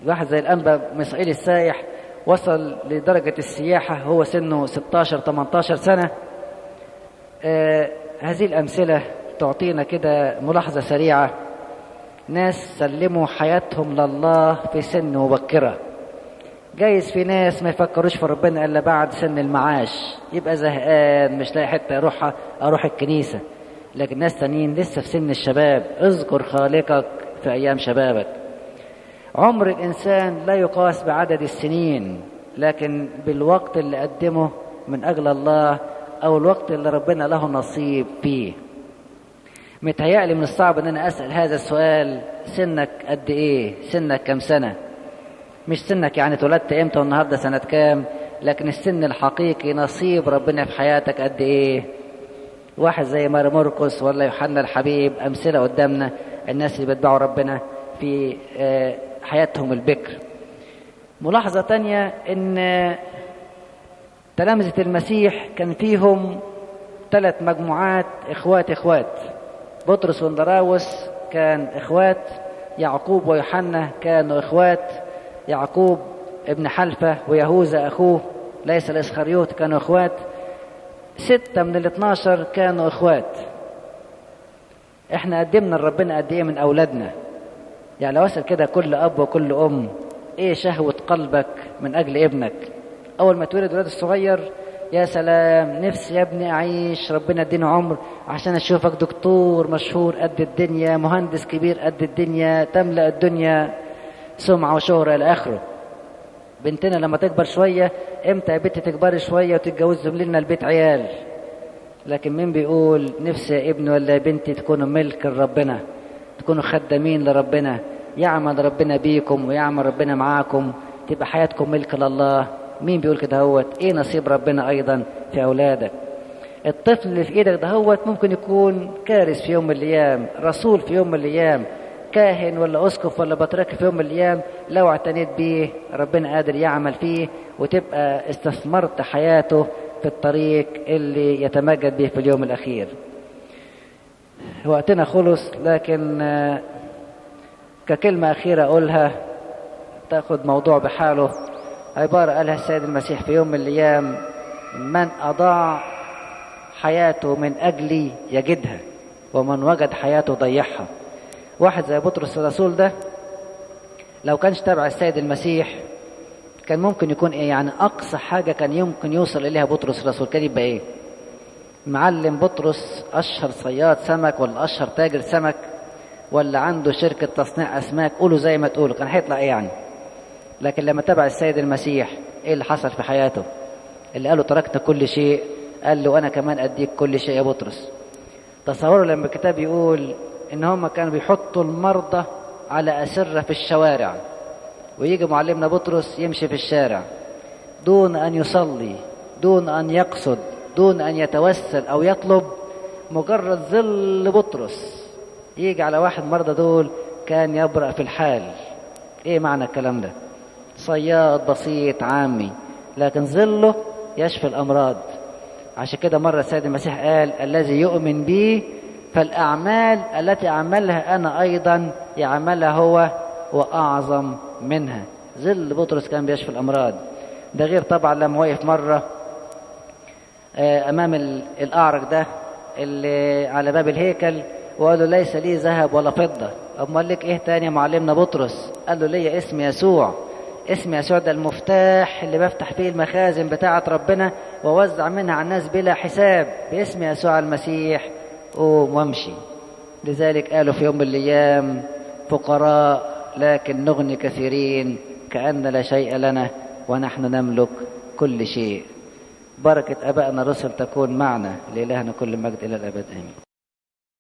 واحد زي الأنبا ميسائيل السايح وصل لدرجة السياحة هو سنه 16-18 سنة. هذه الأمثلة تعطينا كده ملاحظة سريعة. ناس سلموا حياتهم لله في سن مبكرة. جايز في ناس ما يفكروش في ربنا إلا بعد سن المعاش، يبقى زهقان مش لاقي حتة أروح الكنيسة. لكن ناس تانيين لسه في سن الشباب. اذكر خالقك في أيام شبابك. عمر الإنسان لا يقاس بعدد السنين، لكن بالوقت اللي قدمه من أجل الله أو الوقت اللي ربنا له نصيب فيه. متهيألي من الصعب أن أنا أسأل هذا السؤال: سنك قد إيه؟ سنك كم سنة؟ مش سنك يعني اتولدت إمتى والنهاردة سنة كام، لكن السن الحقيقي نصيب ربنا في حياتك قد إيه. واحد زي مار مرقس ولا يوحنا الحبيب أمثلة قدامنا، الناس اللي بيتبعوا ربنا في حياتهم البكر. ملاحظة تانية إن تلامذة المسيح كان فيهم 3 مجموعات إخوات. بطرس واندراوس كان إخوات، يعقوب ويوحنا كانوا إخوات، يعقوب ابن حلفة ويهوذا أخوه ليس الإسخريوت كانوا إخوات، 6 من 12 كانوا إخوات. إحنا قدمنا لربنا قد إيه من أولادنا؟ يعني لو أسأل كده كل أب وكل أم: إيه شهوة قلبك من أجل ابنك؟ أول ما تولد ولد الصغير: يا سلام، نفسي يا ابني أعيش، ربنا اديني عمر عشان أشوفك دكتور مشهور قد الدنيا، مهندس كبير قد الدنيا، تملأ الدنيا سمعة وشهرة إلى آخره. بنتنا لما تكبر شوية: إمتى يا بنتي تكبري شوية وتتجوزوا لنا البيت عيال؟ لكن مين بيقول: نفسي يا ابني ولا يا بنتي تكونوا ملك لربنا، تكونوا خدامين لربنا، يعمل ربنا بيكم ويعمل ربنا معاكم، تبقى حياتكم ملك لله. مين بيقول كده هوت؟ ايه نصيب ربنا ايضا في اولادك. الطفل اللي في ايدك ده هوت ممكن يكون كارث في يوم من الايام، رسول في يوم من الايام، كاهن ولا اسقف ولا بطريرك في يوم من الايام. لو اعتنيت بيه ربنا قادر يعمل فيه، وتبقى استثمرت حياته في الطريق اللي يتمجد به في اليوم الاخير. وقتنا خلص، لكن ككلمة أخيرة أقولها تأخذ موضوع بحاله. عبارة قالها السيد المسيح في يوم من الأيام: من أضاع حياته من أجلي يجدها، ومن وجد حياته ضيعها. واحد زي بطرس الرسول ده لو كانش تابع السيد المسيح كان ممكن يكون إيه؟ يعني أقصى حاجة كان يمكن يوصل إليها بطرس الرسول كان يبقى إيه؟ معلم بطرس، أشهر صياد سمك ولا أشهر تاجر سمك ولا عنده شركة تصنيع أسماك، قولوا زي ما تقولوا، كان هيطلع إيه يعني؟ لكن لما تبع السيد المسيح إيه اللي حصل في حياته؟ اللي قاله تركت كل شيء، قال له أنا كمان أديك كل شيء يا بطرس. تصوروا لما الكتاب يقول إن هم كانوا بيحطوا المرضى على أسرة في الشوارع، ويجي معلمنا بطرس يمشي في الشارع دون أن يصلي، دون أن يقصد، دون أن يتوسل أو يطلب، مجرد ظل بطرس يجي على واحد مرضى دول كان يبرأ في الحال. إيه معنى الكلام ده؟ صياد بسيط عامي، لكن ظله يشفي الأمراض. عشان كده مرة السيد المسيح قال: الذي يؤمن بي فالأعمال التي أعملها أنا أيضا يعملها هو وأعظم منها. ظل بطرس كان بيشفي الأمراض. ده غير طبعا لما وقف مرة أمام الأعرج ده اللي على باب الهيكل وقال له: ليس لي ذهب ولا فضة. أمال لك إيه تاني يا معلمنا بطرس؟ قال له: لي اسم يسوع. اسم يسوع ده المفتاح اللي بفتح فيه المخازن بتاعة ربنا ووزع منها على الناس بلا حساب. باسم يسوع المسيح قوم وامشي. لذلك قالوا في يوم من الأيام: فقراء لكن نغني كثيرين، كأن لا شيء لنا ونحن نملك كل شيء. بركة أبائنا الرسل تكون معنا. لإلهنا كل مجد إلى الأبد آمين.